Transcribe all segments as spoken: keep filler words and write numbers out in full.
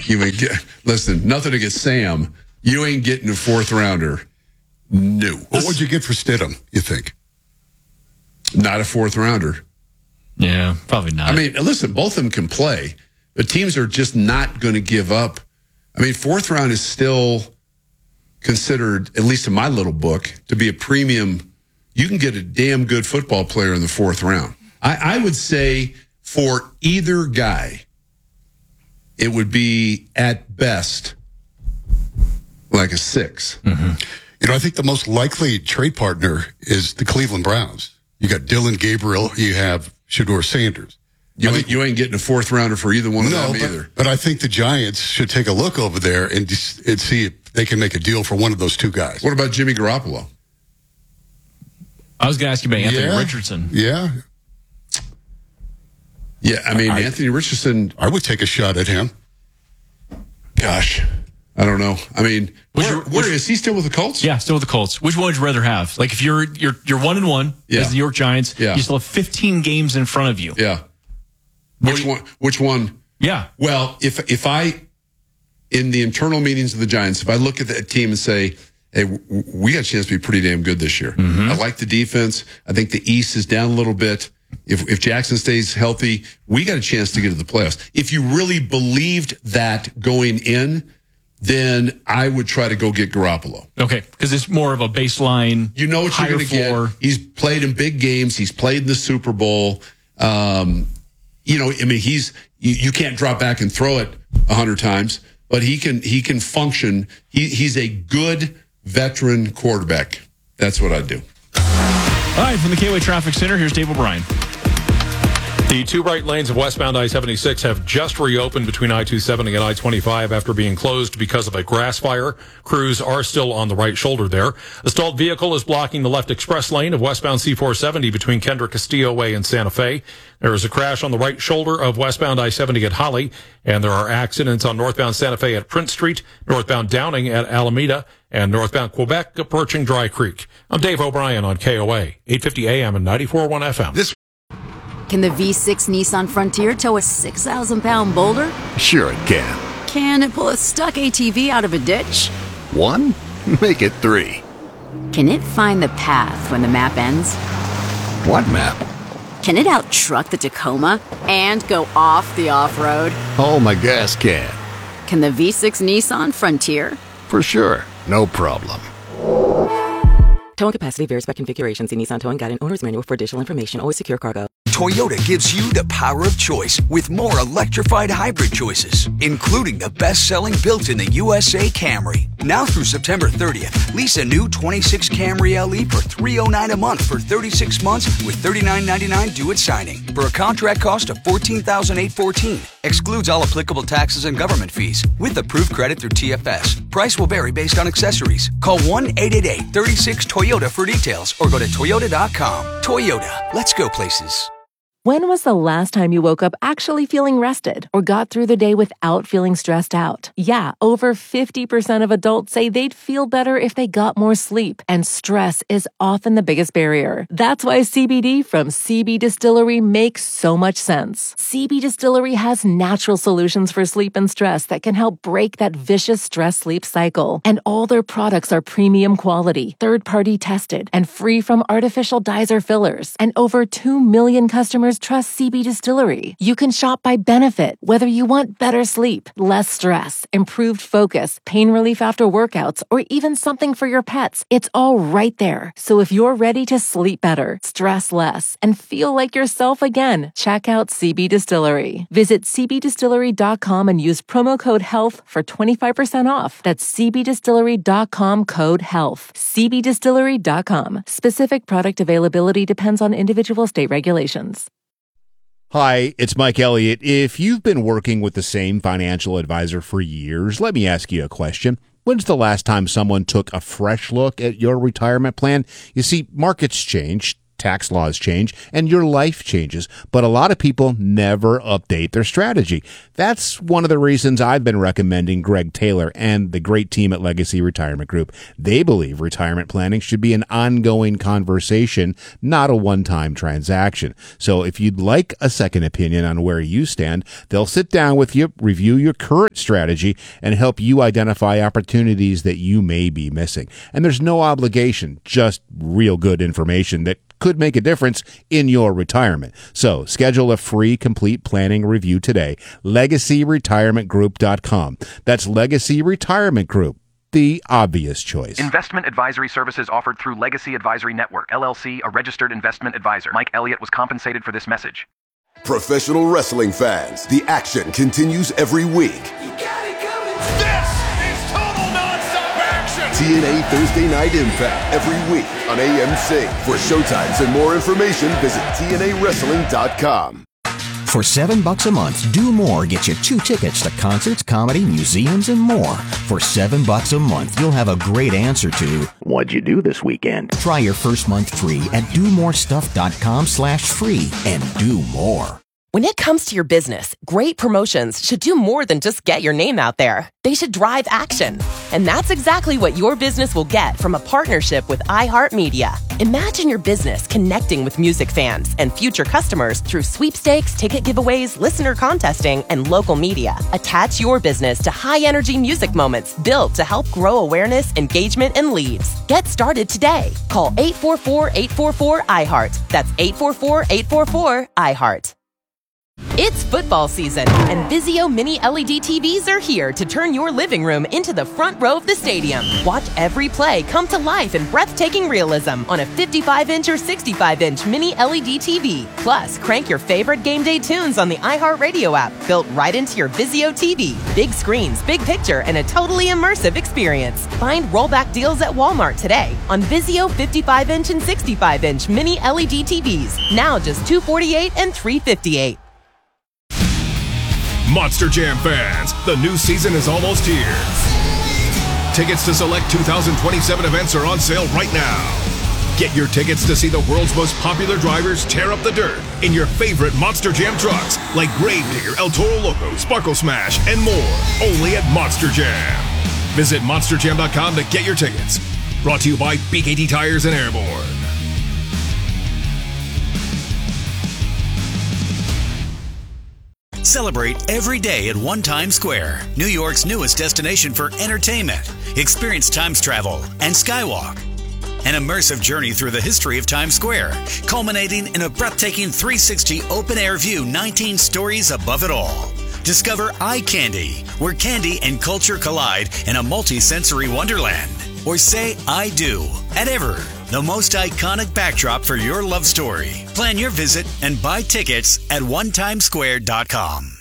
You ain't get, listen, nothing against Sam. You ain't getting a fourth rounder. No. What would you get for Stidham, you think? Not a fourth rounder. Yeah, probably not. I mean, listen, both of them can play, but teams are just not going to give up. I mean, fourth round is still considered, at least in my little book, to be a premium. You can get a damn good football player in the fourth round. I, I would say for either guy, it would be at best like a six. Mm-hmm. You know, I think the most likely trade partner is the Cleveland Browns. You got Dylan Gabriel, you have Shedeur Sanders. You I ain't, think, you ain't getting a fourth rounder for either one of no, them but, either. But I think the Giants should take a look over there and, and see if they can make a deal for one of those two guys. What about Jimmy Garoppolo? I was going to ask you about Anthony yeah, Richardson. Yeah. Yeah, I mean, I, Anthony Richardson. I would take a shot at him. Gosh, I don't know. I mean, Which, where, which, where is he still with the Colts? Yeah, still with the Colts. Which one would you rather have? Like, if you're you're you're one and one yeah. as the New York Giants, yeah. you still have fifteen games in front of you. Yeah. Which one? Which one? Yeah. Well, if if I in the internal meetings of the Giants, if I look at the team and say, "Hey, we got a chance to be pretty damn good this year." Mm-hmm. I like the defense. I think the East is down a little bit. If if Jackson stays healthy, we got a chance to get to the playoffs. If you really believed that going in, then I would try to go get Garoppolo. Okay, because it's more of a baseline. You know what you're going to get. He's played in big games. He's played in the Super Bowl. Um, you know, I mean, he's you, you can't drop back and throw it a hundred times, but he can he can function. He he's a good veteran quarterback. That's what I'd do. All right, from the K-Way Traffic Center, here's Dave O'Brien. The two right lanes of westbound I seventy-six have just reopened between I two seventy and I twenty-five after being closed because of a grass fire. Crews are still on the right shoulder there. A stalled vehicle is blocking the left express lane of westbound C four seventy between Kendrick Castillo Way and Santa Fe. There is a crash on the right shoulder of westbound I seventy at Holly, and there are accidents on northbound Santa Fe at Prince Street, northbound Downing at Alameda, and northbound Quebec approaching Dry Creek. I'm Dave O'Brien on K O A, eight fifty A M and ninety-four point one F M. This Can the V six Nissan Frontier tow a six thousand pound boulder? Sure it can. Can it pull a stuck A T V out of a ditch? One? Make it three. Can it find the path when the map ends? What map? Can it out-truck the Tacoma and go off the off-road? Oh, my gas can. Can the V six Nissan Frontier? For sure. No problem. Towing capacity varies by configuration. See Nissan Towing Guide and Owner's Manual for additional information. Always secure cargo. Toyota gives you the power of choice with more electrified hybrid choices, including the best-selling built in the U S A Camry. Now through September thirtieth, lease a new twenty-six Camry L E for three hundred nine dollars a month for thirty-six months with thirty-nine ninety-nine due at signing for a contract cost of fourteen thousand eight hundred fourteen dollars. Excludes all applicable taxes and government fees with approved credit through T F S. Price will vary based on accessories. Call one eight eight eight, three six, Toyota for details or go to toyota dot com. Toyota, let's go places. When was the last time you woke up actually feeling rested or got through the day without feeling stressed out? Yeah, over fifty percent of adults say they'd feel better if they got more sleep, and stress is often the biggest barrier. That's why C B D from C B Distillery makes so much sense. C B Distillery has natural solutions for sleep and stress that can help break that vicious stress-sleep cycle. And all their products are premium quality, third-party tested, and free from artificial dyes or fillers. And over two million customers trust C B Distillery. You can shop by benefit, whether you want better sleep, less stress, improved focus, pain relief after workouts, or even something for your pets. It's all right there. So if you're ready to sleep better, stress less, and feel like yourself again, check out C B Distillery. Visit c b distillery dot com and use promo code HEALTH for twenty-five percent off. That's c b distillery dot com code HEALTH. c b distillery dot com. Specific product availability depends on individual state regulations. Hi, it's Mike Elliott. If you've been working with the same financial advisor for years, let me ask you a question. When's the last time someone took a fresh look at your retirement plan? You see, markets change, tax laws change, and your life changes. But a lot of people never update their strategy. That's one of the reasons I've been recommending Greg Taylor and the great team at Legacy Retirement Group. They believe retirement planning should be an ongoing conversation, not a one-time transaction. So if you'd like a second opinion on where you stand, they'll sit down with you, review your current strategy, and help you identify opportunities that you may be missing. And there's no obligation, just real good information that could make a difference in your retirement. So schedule a free complete planning review today. legacy retirement group dot com. That's Legacy Retirement Group, the obvious choice. Investment advisory services offered through Legacy Advisory Network, L L C, a registered investment advisor. Mike Elliott was compensated for this message. Professional wrestling fans, the action continues every week. You got it coming. This is total nonstop action. T N A Thursday Night Impact every week on A M C. For showtimes and more information, visit T N A wrestling dot com. For seven bucks a month, Do More gets you two tickets to concerts, comedy, museums, and more. For seven bucks a month, you'll have a great answer to what'd you do this weekend? Try your first month free at do more stuff dot com slash free and do more. When it comes to your business, great promotions should do more than just get your name out there. They should drive action. And that's exactly what your business will get from a partnership with iHeartMedia. Imagine your business connecting with music fans and future customers through sweepstakes, ticket giveaways, listener contesting, and local media. Attach your business to high-energy music moments built to help grow awareness, engagement, and leads. Get started today. Call eight four four, eight four four, I heart. That's eight four four, eight four four, I heart. It's football season, and Vizio Mini L E D T Vs are here to turn your living room into the front row of the stadium. Watch every play come to life in breathtaking realism on a fifty-five inch or sixty-five inch Mini L E D T V. Plus, crank your favorite game day tunes on the iHeartRadio app, built right into your Vizio T V. Big screens, big picture, and a totally immersive experience. Find rollback deals at Walmart today on Vizio fifty-five inch and sixty-five inch Mini L E D T Vs. Now just two hundred forty-eight dollars and three hundred fifty-eight dollars. Monster Jam fans, the new season is almost here. Tickets to select two thousand twenty-seven events are on sale right now. Get your tickets to see the world's most popular drivers tear up the dirt in your favorite Monster Jam trucks like Gravedigger, El Toro Loco, Sparkle Smash, and more. Only at Monster Jam. Visit monster jam dot com to get your tickets. Brought to you by B K T Tires and Airborne. Celebrate every day at One Times Square, New York's newest destination for entertainment. Experience Times Travel and Skywalk, an immersive journey through the history of Times Square, culminating in a breathtaking three sixty open-air view, nineteen stories above it all. Discover Eye Candy, where candy and culture collide in a multi-sensory wonderland. Or say I do at Ever, the most iconic backdrop for your love story. Plan your visit and buy tickets at one times square dot com.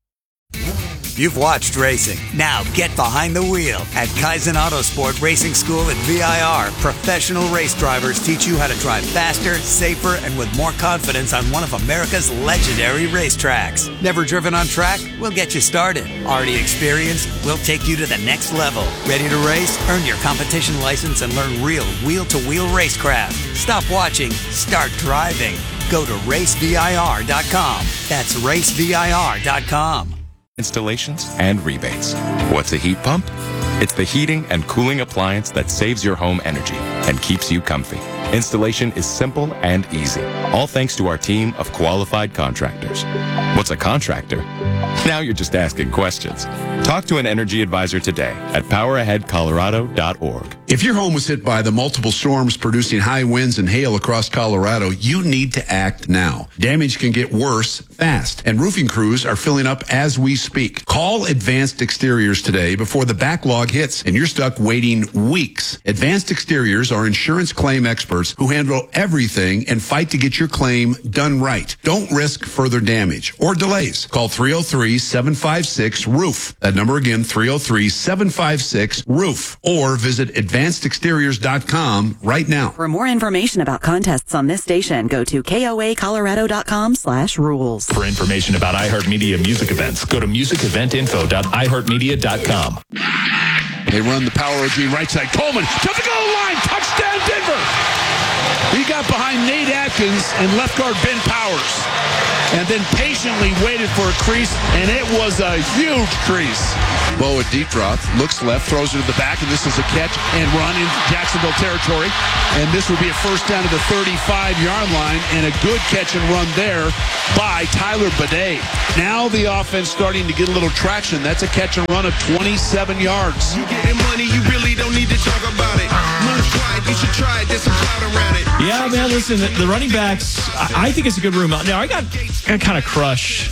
You've watched racing. Now get behind the wheel. At Kaizen Autosport Racing School at V I R, professional race drivers teach you how to drive faster, safer, and with more confidence on one of America's legendary racetracks. Never driven on track? We'll get you started. Already experienced? We'll take you to the next level. Ready to race? Earn your competition license and learn real wheel-to-wheel racecraft. Stop watching. Start driving. Go to race V I R dot com. That's race V I R dot com. Installations and rebates. What's a heat pump? It's the heating and cooling appliance that saves your home energy and keeps you comfy. Installation is simple and easy, all thanks to our team of qualified contractors. What's a contractor? Now you're just asking questions. Talk to an energy advisor today at power ahead colorado dot org. If your home was hit by the multiple storms producing high winds and hail across Colorado, you need to act now. Damage can get worse fast, and roofing crews are filling up as we speak. Call Advanced Exteriors today before the backlog hits and you're stuck waiting weeks. Advanced Exteriors are insurance claim experts who handle everything and fight to get your claim done right. Don't risk further damage or delays. Call three oh three, seven five six, roof. That number again, three oh three, seven five six, roof. Or visit advanced exteriors dot com right now. For more information about contests on this station, go to K O A colorado dot com slash rules. For information about iHeartMedia music events, go to music event info dot i heart media dot com. They run the power O G right side. Coleman to the goal line. Touchdown, Denver. He got behind Nate Atkins and left guard Ben Powers, and then patiently waited for a crease, and it was a huge crease. Bo, a deep drop, looks left, throws it to the back, and this is a catch and run in Jacksonville territory. And this would be a first down to the thirty-five-yard line, and a good catch and run there by Tyler Bidet. Now the offense starting to get a little traction. That's a catch and run of twenty-seven yards. You getting money, you really don't need to talk about it. Move quiet, you should try it, there's some cloud around it. Yeah, man, listen, the, the running backs, I, I think it's a good room. Now, I got, got kind of crushed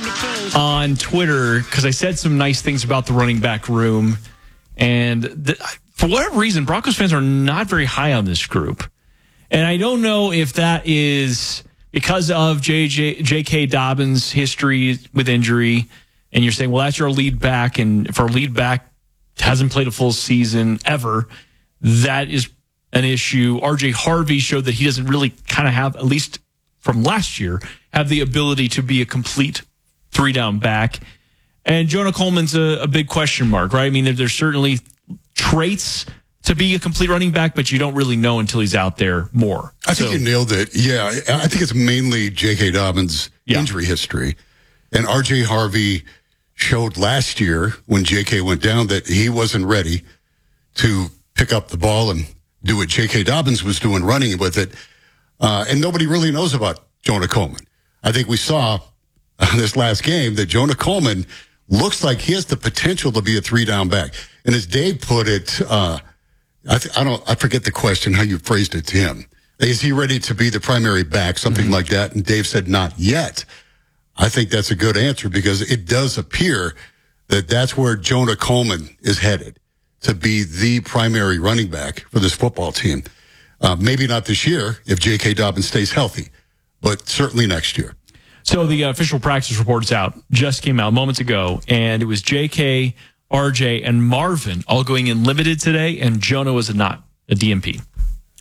on Twitter because I said some nice things about the running back room. And the, for whatever reason, Broncos fans are not very high on this group. And I don't know if that is because of J J, J K. Dobbins' history with injury. And you're saying, well, that's your lead back. And if our lead back hasn't played a full season ever, that is an issue. R J Harvey showed that he doesn't really kind of have, at least from last year, have the ability to be a complete three down back. And Jonah Coleman's a, a big question mark, right? I mean, there's certainly traits to be a complete running back, but you don't really know until he's out there more. I think So- you nailed it. Yeah, I think it's mainly J K. Dobbins' Yeah. injury history. And R J Harvey showed last year when J K went down that he wasn't ready to pick up the ball and do what J K. Dobbins was doing, running with it. Uh, and nobody really knows about Jonah Coleman. I think we saw uh, this last game that Jonah Coleman looks like he has the potential to be a three down back. And as Dave put it, uh, I, th- I don't, I forget the question, how you phrased it to him. Is he ready to be the primary back? Something mm-hmm. like that. And Dave said, not yet. I think that's a good answer because it does appear that that's where Jonah Coleman is headed, to be the primary running back for this football team. Uh, maybe not this year if J K. Dobbins stays healthy, but certainly next year. So the official practice report is out, just came out moments ago, and it was J K, R J, and Marvin all going in limited today, and Jonah was a not, a D M P.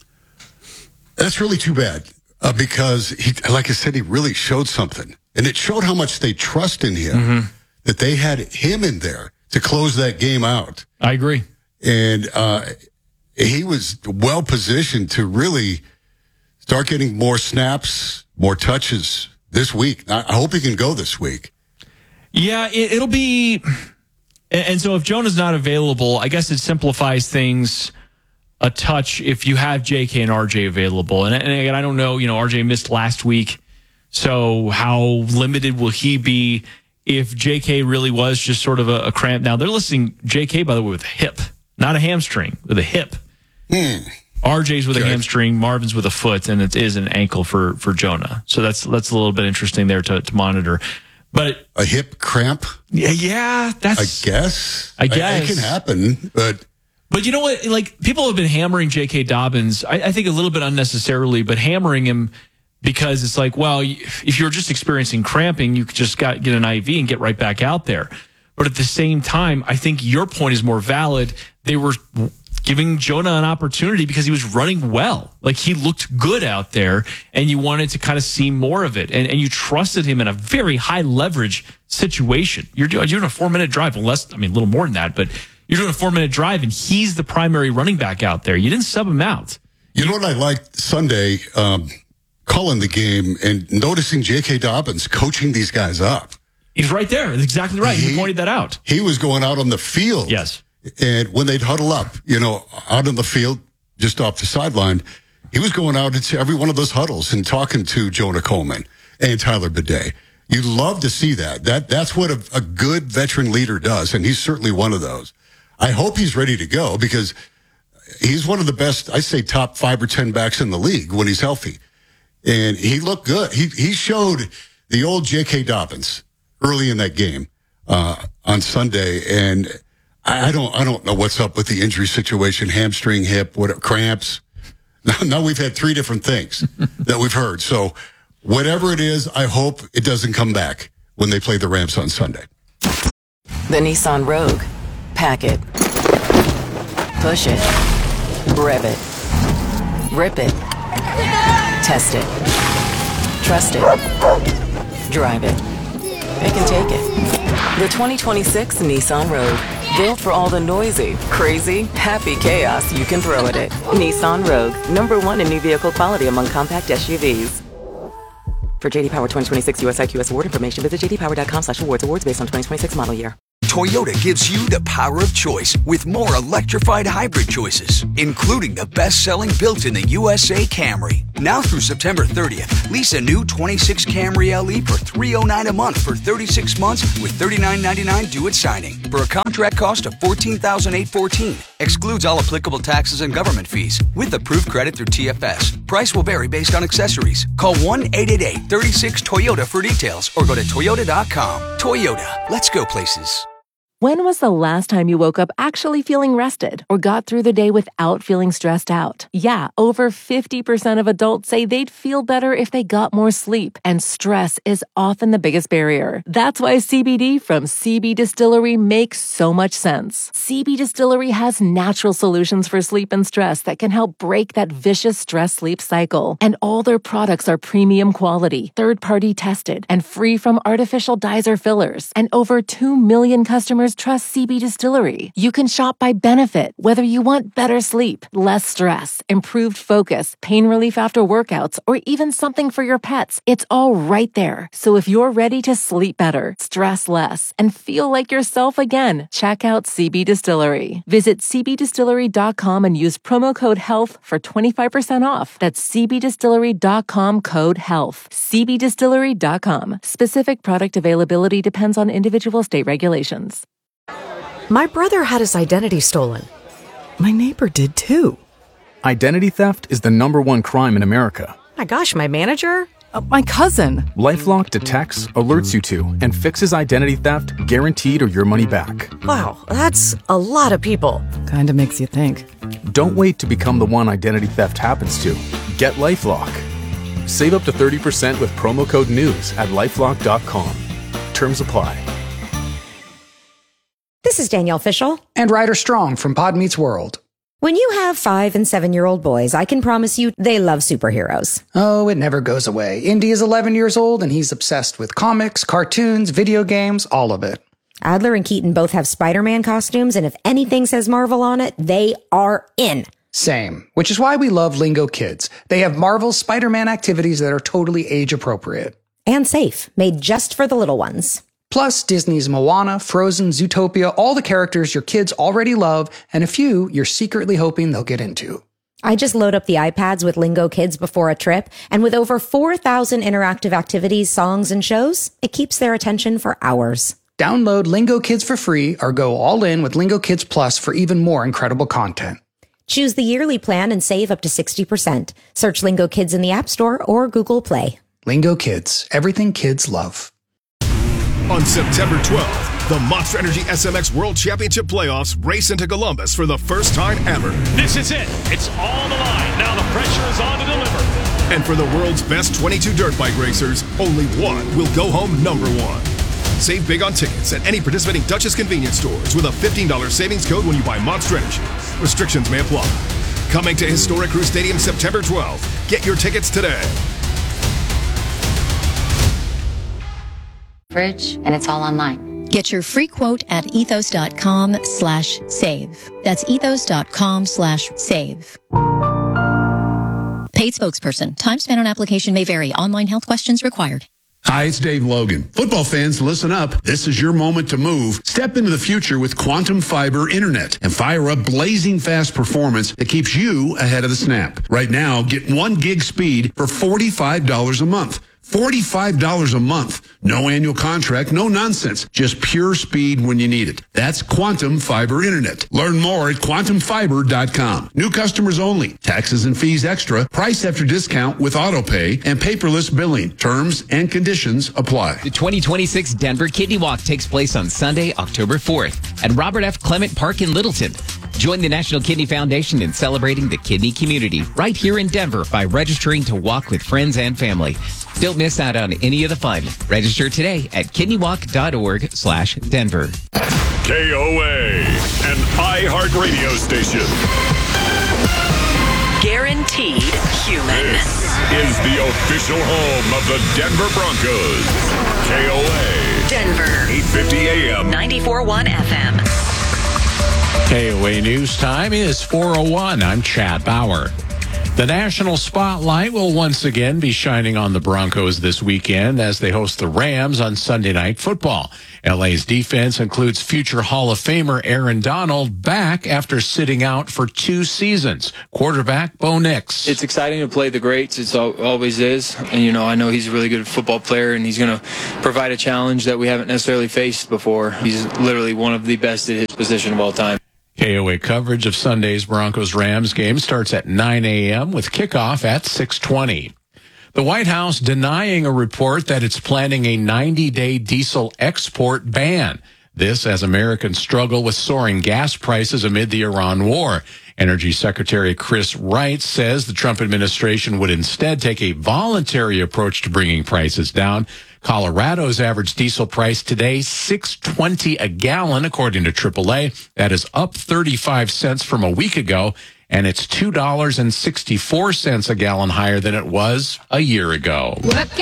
That's really too bad uh, because, he, like I said, he really showed something. And it showed how much they trust in him, mm-hmm. that they had him in there to close that game out. I agree. And uh, he was well positioned to really start getting more snaps, more touches this week. I hope he can go this week. Yeah, it, it'll be... And so if Jonah's not available, I guess it simplifies things a touch if you have J K and R J available. And, and again, I don't know, you know, R J missed last week, so how limited will he be if J K really was just sort of a, a cramp? Now, they're listing J K, by the way, with a hip, not a hamstring, with a hip. Hmm. R J's with okay. a hamstring, Marvin's with a foot, and it is an ankle for, for Jonah. So that's that's a little bit interesting there to, to monitor. But a hip cramp? Yeah, yeah, that's... I guess. I guess. I, it can happen, but... But you know what? Like, people have been hammering J K. Dobbins, I, I think a little bit unnecessarily, but hammering him because it's like, well, if you're just experiencing cramping, you could just got, get an I V and get right back out there. But at the same time, I think your point is more valid. They were giving Jonah an opportunity because he was running well. Like, he looked good out there, and you wanted to kind of see more of it. And, and you trusted him in a very high leverage situation. You're doing, you're doing a four minute drive, unless, I mean, a little more than that, but you're doing a four minute drive, and he's the primary running back out there. You didn't sub him out. You know what I liked Sunday, um, calling the game and noticing J K. Dobbins coaching these guys up. He's right there. That's exactly right. He, you pointed that out. He was going out on the field. Yes. And when they'd huddle up, you know, out on the field, just off the sideline, he was going out into every one of those huddles and talking to Jonah Coleman and Tyler Bidet. You'd love to see that. That That's what a, a good veteran leader does, and he's certainly one of those. I hope he's ready to go because he's one of the best, I say top five or ten backs in the league when he's healthy. And he looked good. He he showed the old J K. Dobbins early in that game uh, on Sunday. And I, I don't I don't know what's up with the injury situation, hamstring, hip, what cramps. Now, now we've had three different things that we've heard. So whatever it is, I hope it doesn't come back when they play the Rams on Sunday. The Nissan Rogue. Pack it. Push it. Rev it. Rip it. Test it. Trust it. Drive it. they can take it. The twenty twenty-six Nissan Rogue. Built for all the noisy, crazy, happy chaos you can throw at it. Nissan Rogue, number one in new vehicle quality among compact S U Vs. For J D Power twenty twenty-six U S I Q S award information, visit j d power dot com slash awards. Awards based on twenty twenty-six model year. Toyota gives you the power of choice with more electrified hybrid choices, including the best-selling built in the U S A Camry. Now through September thirtieth, lease a new twenty-six Camry L E for three hundred nine dollars a month for thirty-six months with thirty-nine ninety-nine due at signing for a contract cost of fourteen thousand eight hundred fourteen dollars. Excludes all applicable taxes and government fees with approved credit through T F S. Price will vary based on accessories. Call one eight eight eight, three six, Toyota for details or go to toyota dot com. Toyota, let's go places. When was the last time you woke up actually feeling rested or got through the day without feeling stressed out? Yeah, over fifty percent of adults say they'd feel better if they got more sleep, and stress is often the biggest barrier. That's why C B D from C B Distillery makes so much sense. C B Distillery has natural solutions for sleep and stress that can help break that vicious stress-sleep cycle. And all their products are premium quality, third-party tested, and free from artificial dyes or fillers. And over two million customers trust C B Distillery. You can shop by benefit, whether you want better sleep, less stress, improved focus, pain relief after workouts, or even something for your pets. It's all right there. So if you're ready to sleep better, stress less, and feel like yourself again, check out C B Distillery. Visit c b distillery dot com and use promo code HEALTH for twenty-five percent off. That's c b distillery dot com code HEALTH. c b distillery dot com. Specific product availability depends on individual state regulations. My brother had his identity stolen. My neighbor did too. Identity theft is the number one crime in America. My gosh, my manager? Uh, my cousin. LifeLock detects, alerts you to, and fixes identity theft guaranteed or your money back. Wow, that's a lot of people. Kinda makes you think. Don't wait to become the one identity theft happens to. Get LifeLock. Save up to thirty percent with promo code NEWS at lifelock dot com. Terms apply. This is Danielle Fishel. And Ryder Strong from Pod Meets World. When you have five and seven-year-old boys, I can promise you they love superheroes. Oh, it never goes away. Indy is eleven years old, and he's obsessed with comics, cartoons, video games, all of it. Adler and Keaton both have Spider-Man costumes, and if anything says Marvel on it, they are in. Same, which is why we love Lingo Kids. They have Marvel's Spider-Man activities that are totally age-appropriate. And safe, made just for the little ones. Plus, Disney's Moana, Frozen, Zootopia, all the characters your kids already love, and a few you're secretly hoping they'll get into. I just load up the iPads with Lingo Kids before a trip, and with over four thousand interactive activities, songs, and shows, it keeps their attention for hours. Download Lingo Kids for free or go all in with Lingo Kids Plus for even more incredible content. Choose the yearly plan and save up to sixty percent. Search Lingo Kids in the App Store or Google Play. Lingo Kids, everything kids love. On September twelfth, the Monster Energy S M X World Championship Playoffs race into Columbus for the first time ever. This is it. It's on the line. Now the pressure is on to deliver. And for the world's best twenty-two dirt bike racers, only one will go home number one. Save big on tickets at any participating Duchess convenience stores with a fifteen dollars savings code when you buy Monster Energy. Restrictions may apply. Coming to Historic Crew Stadium September twelfth. Get your tickets today. And it's all online. Get your free quote at ethos.com slash save. That's ethos.com slash save. Paid spokesperson. Time spent on application may vary. Online health questions required. Hi, it's Dave Logan. Football fans, listen up. This is your moment to move. Step into the future with Quantum Fiber Internet and fire up blazing fast performance that keeps you ahead of the snap. Right now, get one gig speed for forty-five dollars a month. forty-five dollars a month. No annual contract, no nonsense. Just pure speed when you need it. That's Quantum Fiber Internet. Learn more at quantum fiber dot com. New customers only. Taxes and fees extra. Price after discount with autopay and paperless billing. Terms and conditions apply. The twenty twenty-six Denver Kidney Walk takes place on Sunday, October fourth at Robert F. Clement Park in Littleton. Join the National Kidney Foundation in celebrating the kidney community right here in Denver by registering to walk with friends and family. Don't miss out on any of the fun. Register today at kidneywalk.org slash Denver. K O A, an iHeartRadio station. Guaranteed human. This is the official home of the Denver Broncos. K O A. Denver. eight fifty A M. ninety-four point one F M. K O A News Time is four oh one. I'm Chad Bauer. The national spotlight will once again be shining on the Broncos this weekend as they host the Rams on Sunday Night Football. L A's defense includes future Hall of Famer Aaron Donald back after sitting out for two seasons. Quarterback Bo Nix. It's exciting to play the greats. It always is. And, you know, I know he's a really good football player, and he's going to provide a challenge that we haven't necessarily faced before. He's literally one of the best at his position of all time. K O A coverage of Sunday's Broncos-Rams game starts at nine a.m. with kickoff at six twenty. The White House denying a report that it's planning a ninety-day diesel export ban. This as Americans struggle with soaring gas prices amid the Iran war. Energy Secretary Chris Wright says the Trump administration would instead take a voluntary approach to bringing prices down. Colorado's average diesel price today, six twenty a gallon, according to triple A. That is up thirty-five cents from a week ago, and it's two dollars and sixty-four cents a gallon higher than it was a year ago.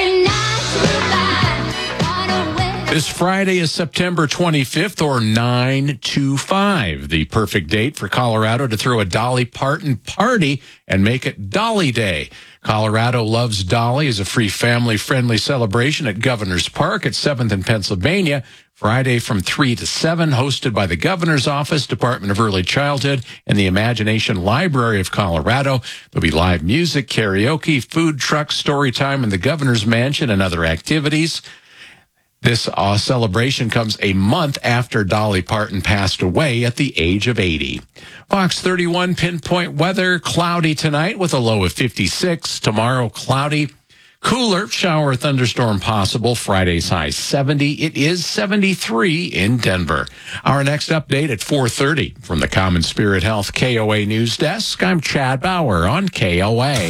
This Friday is September twenty-fifth, or nine two five, the perfect date for Colorado to throw a Dolly Parton party and make it Dolly Day. Colorado Loves Dolly is a free family-friendly celebration at Governor's Park at seventh and Pennsylvania. Friday from three to seven, hosted by the Governor's Office, Department of Early Childhood, and the Imagination Library of Colorado. There'll be live music, karaoke, food trucks, story time in the Governor's Mansion, and other activities. This uh, celebration comes a month after Dolly Parton passed away at the age of eighty. Fox thirty-one pinpoint weather, cloudy tonight with a low of fifty-six. Tomorrow, cloudy, cooler, shower or thunderstorm possible. Friday's high seventy. It is seventy-three in Denver. Our next update at four thirty from the Common Spirit Health K O A News Desk. I'm Chad Bauer on K O A.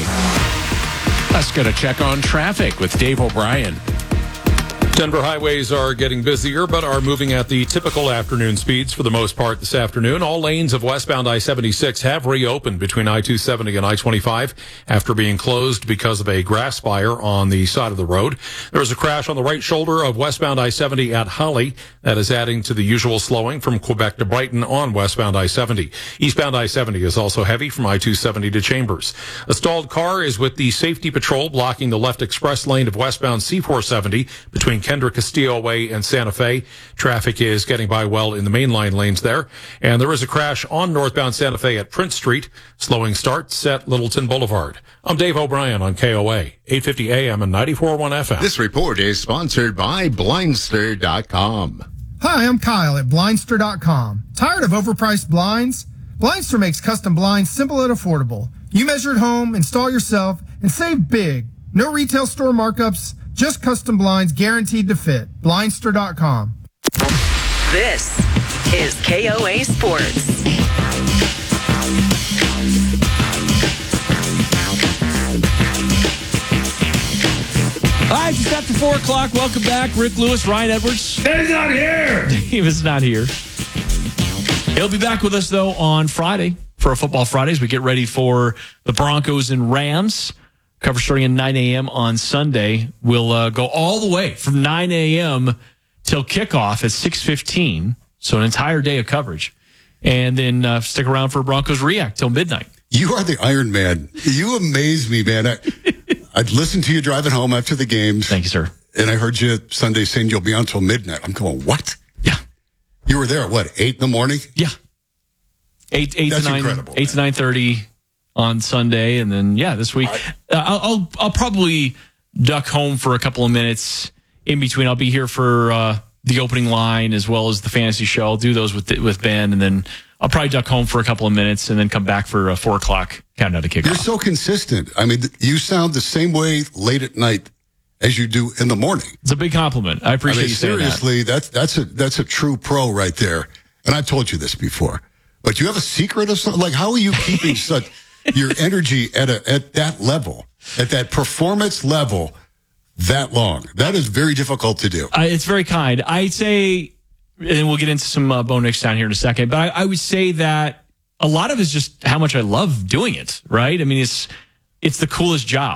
Let's get a check on traffic with Dave O'Brien. Denver highways are getting busier, but are moving at the typical afternoon speeds for the most part this afternoon. All lanes of westbound I seventy-six have reopened between I two seventy and I twenty-five after being closed because of a grass fire on the side of the road. There was a crash on the right shoulder of westbound I seventy at Holly. That is adding to the usual slowing from Quebec to Brighton on westbound I seventy. Eastbound I seventy is also heavy from I two seventy to Chambers. A stalled car is with the safety patrol blocking the left express lane of westbound C four seventy between Kendrick Castillo Way and Santa Fe. Traffic is getting by well in the mainline lanes there. And there is a crash on northbound Santa Fe at Prince Street. Slowing starts at Littleton Boulevard. I'm Dave O'Brien on K O A, eight fifty A M and ninety-four point one F M. This report is sponsored by Blindster dot com. Hi, I'm Kyle at Blindster dot com. Tired of overpriced blinds? Blindster makes custom blinds simple and affordable. You measure at home, install yourself, and save big. No retail store markups, just custom blinds guaranteed to fit. Blindster dot com. This is K O A Sports. All right, just after four o'clock. Welcome back. Rick Lewis, Ryan Edwards. He's not here. He was not here. He'll be back with us, though, on Friday for a Football Fridays. We get ready for the Broncos and Rams. Cover starting at nine a.m. on Sunday. We'll uh, go all the way from nine a.m. till kickoff at six fifteen. So an entire day of coverage. And then uh, stick around for Broncos React till midnight. You are the Iron Man. You amaze me, man. I, I'd listen to you driving home after the games. Thank you, sir. And I heard you Sunday saying you'll be on till midnight. I'm going, what? Yeah. You were there at what, eight in the morning? Yeah. Eight, eight That's to nine, incredible, eight man. to nine thirty on Sunday, and then yeah, this week uh, I'll, I'll I'll probably duck home for a couple of minutes in between. I'll be here for uh, the opening line as well as the fantasy show. I'll do those with with Ben, and then I'll probably duck home for a couple of minutes and then come back for a four o'clock countdown to kickoff. You're so consistent. I mean, you sound the same way late at night as you do in the morning. It's a big compliment. I appreciate I mean, you saying seriously, that. that's that's a that's a true pro right there. And I've told you this before, but you have a secret of something. Like, how are you keeping such your energy at a at that level, at that performance level, that long? That is very difficult to do. Uh, it's very kind. I'd say, and we'll get into some uh, Bo Nix down here in a second, but I, I would say that a lot of it is just how much I love doing it, right? I mean, it's it's the coolest job.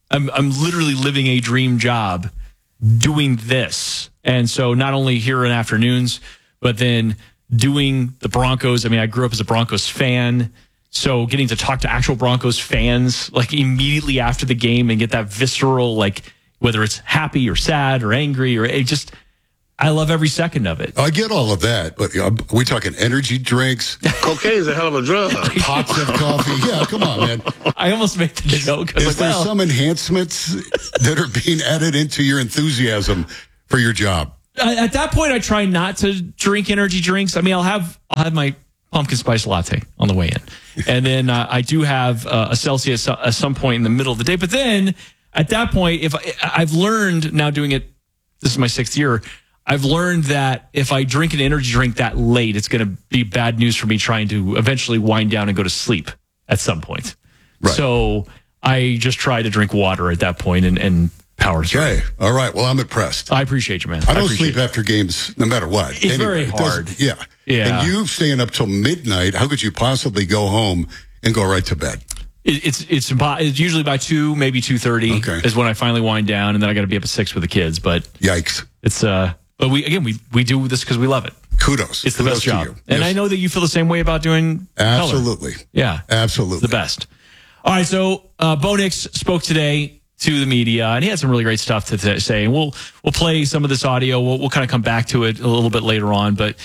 I'm I'm literally living a dream job doing this. And so not only here in afternoons, but then doing the Broncos. I mean, I grew up as a Broncos fan. So getting to talk to actual Broncos fans like immediately after the game and get that visceral, like whether it's happy or sad or angry or it just, I love every second of it. I get all of that, but are we talking energy drinks? Cocaine is a hell of a drug. Pots of coffee. Yeah, come on, man. I almost made the joke. I was Is like, there well, some enhancements that are being added into your enthusiasm for your job? at that point, I try not to drink energy drinks. I mean, I'll have I'll have my pumpkin spice latte on the way in, and then uh, I do have uh, a Celsius at some point in the middle of the day. But then at that point, if I, I've learned now doing it, this is my sixth year. I've learned that if I drink an energy drink that late, it's going to be bad news for me trying to eventually wind down and go to sleep at some point. Right. So I just try to drink water at that point and, and power through. Okay. All right. Well, I'm impressed. I appreciate you, man. I don't I sleep after games no matter what. It's anyway, very hard. It yeah. Yeah. And you staying up till midnight, how could you possibly go home and go right to bed? It, it's it's it's usually by two, maybe two thirty okay. is when I finally wind down, and then I got to be up at six with the kids. But yikes! It's uh, but we again we we do this because we love it. Kudos! It's the Kudos best job, you. and yes. I know that you feel the same way about doing absolutely. Color. Yeah, absolutely, it's the best. All right, so uh, Bo Nix spoke today to the media, and he had some really great stuff to th- say. And we'll we'll play some of this audio. We'll we'll kind of come back to it a little bit later on, but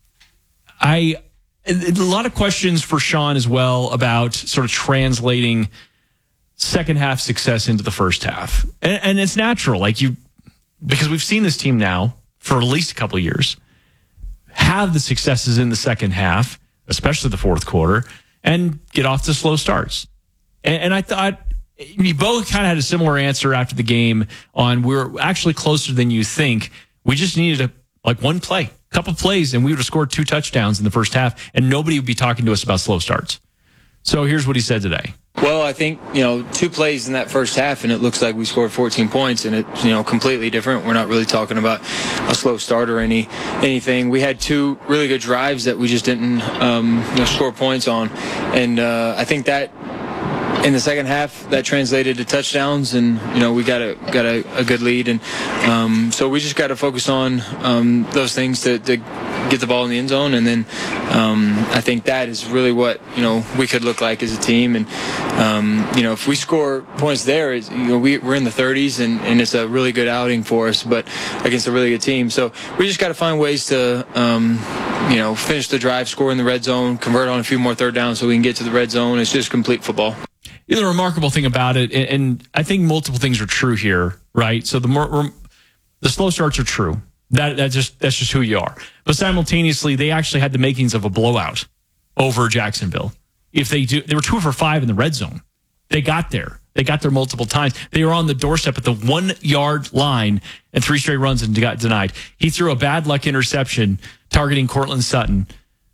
I. A lot of questions for Sean as well about sort of translating second half success into the first half. And, and it's natural, like you, because we've seen this team now for at least a couple of years have the successes in the second half, especially the fourth quarter, and get off to slow starts. And, and I thought we both kind of had a similar answer after the game on we're actually closer than you think. We just needed a, like one play. Couple plays and we would have scored two touchdowns in the first half and nobody would be talking to us about slow starts. So here's what he said today. Well, I think, you know, two plays in that first half and it looks like we scored fourteen points and it's, you know, completely different. We're not really talking about a slow start or any anything. We had two really good drives that we just didn't um, you know, score points on. And uh, I think that in the second half, that translated to touchdowns, and you know we got a got a, a good lead, and um, so we just got to focus on um, those things to, to get the ball in the end zone, and then um, I think that is really what you know we could look like as a team, and um, you know if we score points there, you know we, we're in the thirties, and, and it's a really good outing for us, but against a really good team, so we just got to find ways to um, you know finish the drive, score in the red zone, convert on a few more third downs so we can get to the red zone. It's just complete football. The remarkable thing about it, and I think multiple things are true here, right? So the more the slow starts are true. That that just that's just who you are. But simultaneously, they actually had the makings of a blowout over Jacksonville. If they do, they were two for five in the red zone. They got there. They got there multiple times. They were on the doorstep at the one yard line and three straight runs and got denied. He threw a bad luck interception targeting Cortland Sutton.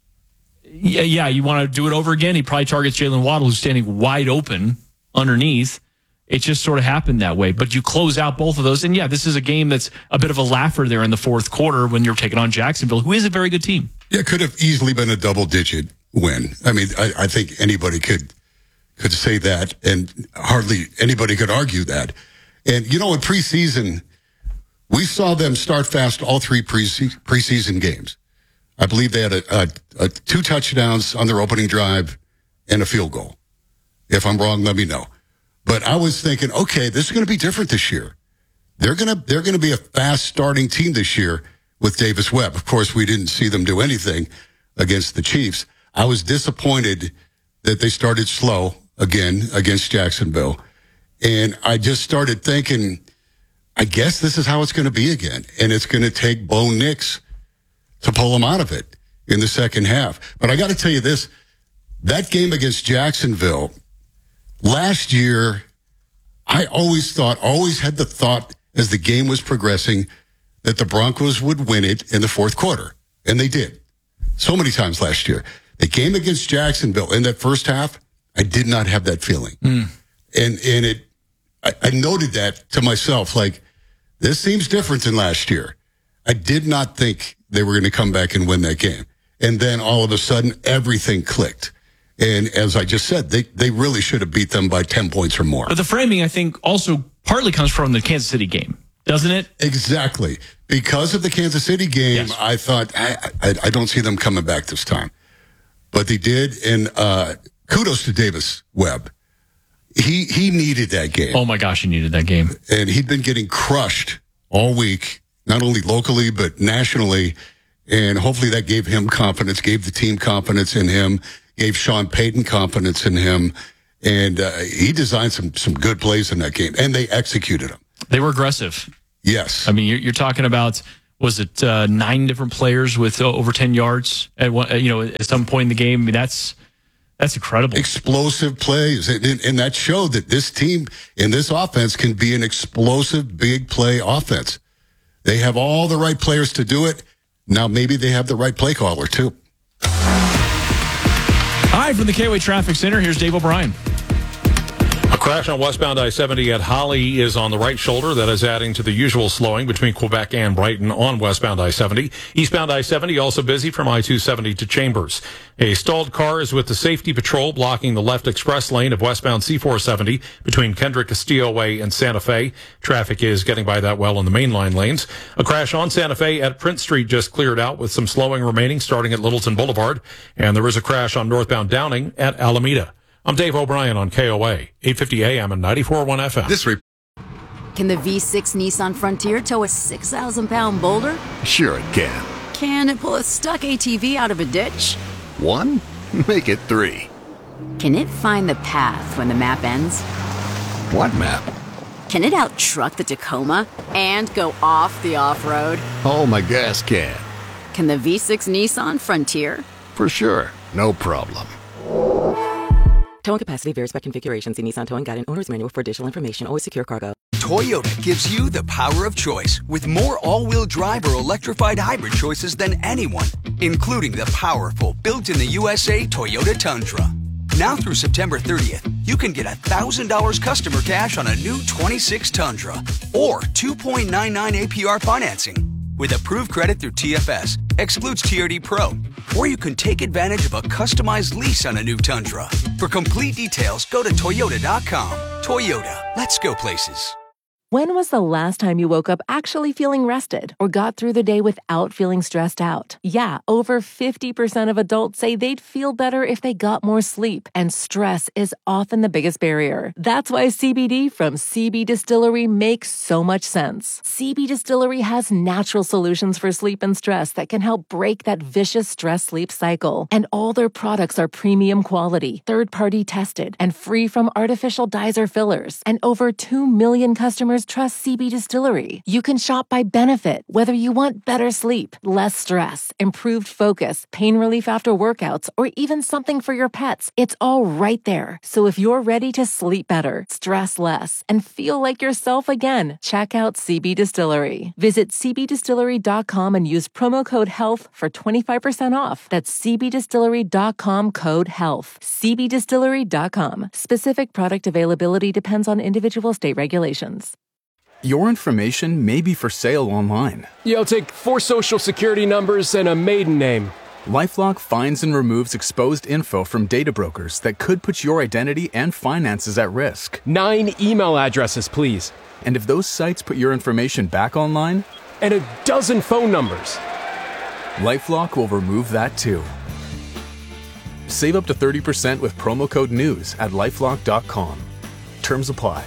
Yeah, yeah, you want to do it over again? He probably targets Jalen Waddle, who's standing wide open underneath. It just sort of happened that way. But you close out both of those. And yeah, this is a game that's a bit of a laugher there in the fourth quarter when you're taking on Jacksonville, who is a very good team. Yeah, it could have easily been a double-digit win. I mean, I, I think anybody could could say that, and hardly anybody could argue that. And, you know, in preseason, we saw them start fast all three pre- preseason games. I believe they had a, a, a two touchdowns on their opening drive and a field goal. If I'm wrong, let me know. But I was thinking, okay, this is going to be different this year. They're going to they're going to be a fast starting team this year with Davis Webb. Of course, we didn't see them do anything against the Chiefs. I was disappointed that they started slow again against Jacksonville. And I just started thinking, I guess this is how it's going to be again. And it's going to take Bo Nix to pull them out of it in the second half. But I got to tell you this, that game against Jacksonville, last year, I always thought, always had the thought as the game was progressing that the Broncos would win it in the fourth quarter. And they did. So many times last year. The game against Jacksonville in that first half, I did not have that feeling. Mm. And and it, I, I noted that to myself, like, this seems different than last year. I did not think they were going to come back and win that game. And then all of a sudden, everything clicked. And as I just said, they, they really should have beat them by ten points or more. But the framing, I think, also partly comes from the Kansas City game, doesn't it? Exactly. Because of the Kansas City game, yes. I thought, I, I, I don't see them coming back this time. But they did, and uh, kudos to Davis Webb. He he needed that game. Oh, my gosh, he needed that game. And he'd been getting crushed all week, not only locally, but nationally. And hopefully that gave him confidence, gave the team confidence in him, gave Sean Payton confidence in him. And uh, he designed some some good plays in that game, and they executed them. They were aggressive. Yes. I mean, you're, you're talking about, was it uh, nine different players with uh, over ten yards at one, you know, at some point in the game? I mean, that's that's incredible. Explosive plays. And, and, and that showed that this team and this offense can be an explosive, big play offense. They have all the right players to do it. Now maybe they have the right play caller, too. Hi, from the K O A Traffic Center, here's Dave O'Brien. A crash on westbound I seventy at Holly is on the right shoulder. That is adding to the usual slowing between Quebec and Brighton on westbound I seventy. Eastbound I seventy also busy from I two seventy to Chambers. A stalled car is with the safety patrol blocking the left express lane of westbound C four seventy between Kendrick Castillo Way and Santa Fe. Traffic is getting by that well in the mainline lanes. A crash on Santa Fe at Prince Street just cleared out with some slowing remaining starting at Littleton Boulevard. And there is a crash on northbound Downing at Alameda. I'm Dave O'Brien on K O A, eight fifty A M and ninety-four point one F M. This re- Can the V six Nissan Frontier tow a six thousand pound boulder? Sure it can. Can it pull a stuck A T V out of a ditch? One? Make it three. Can it find the path when the map ends? What map? Can it out-truck the Tacoma and go off the off-road? Oh, my gas can. Can the V six Nissan Frontier? For sure. No problem. Towing capacity varies by configuration. See Nissan Towing Guide and Owner's Manual for additional information. Always secure cargo. Toyota gives you the power of choice with more all-wheel drive or electrified hybrid choices than anyone, including the powerful built-in-the-U S A Toyota Tundra. Now through September thirtieth, you can get one thousand dollars customer cash on a new twenty-six Tundra or two point nine nine A P R financing. With approved credit through T F S, excludes T R D Pro. Or you can take advantage of a customized lease on a new Tundra. For complete details, go to Toyota dot com. Toyota, let's go places. When was the last time you woke up actually feeling rested or got through the day without feeling stressed out? Yeah, over fifty percent of adults say they'd feel better if they got more sleep, and stress is often the biggest barrier. That's why C B D from C B Distillery makes so much sense. C B Distillery has natural solutions for sleep and stress that can help break that vicious stress-sleep cycle. And all their products are premium quality, third-party tested, and free from artificial dyes or fillers. And over two million customers trust C B Distillery. You can shop by benefit, whether you want better sleep, less stress, improved focus, pain relief after workouts, or even something for your pets. It's all right there. So if you're ready to sleep better, stress less, and feel like yourself again, check out C B Distillery. Visit C B distillery dot com and use promo code HEALTH for twenty-five percent off. That's C B distillery dot com code HEALTH. C B distillery dot com. Specific product availability depends on individual state regulations. Your information may be for sale online. Yeah, I'll take four social security numbers and a maiden name. LifeLock finds and removes exposed info from data brokers that could put your identity and finances at risk. Nine email addresses, please. And if those sites put your information back online? And a dozen phone numbers. LifeLock will remove that too. Save up to thirty percent with promo code NEWS at lifelock dot com. Terms apply.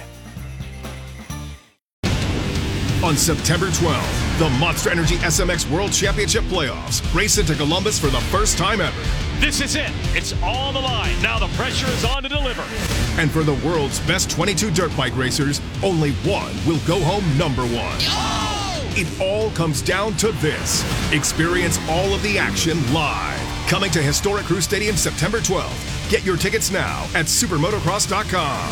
On September twelfth, the Monster Energy S M X World Championship Playoffs race into Columbus for the first time ever. This is it. It's all the line. Now the pressure is on to deliver. And for the world's best twenty-two dirt bike racers, only one will go home number one. Oh! It all comes down to this. Experience all of the action live. Coming to historic Crew Stadium September twelfth. Get your tickets now at supermotocross dot com.